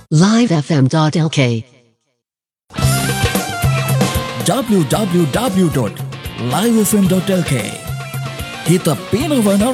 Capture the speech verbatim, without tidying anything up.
live f m dot l k w w w dot live f m dot l k. Kita pinakawana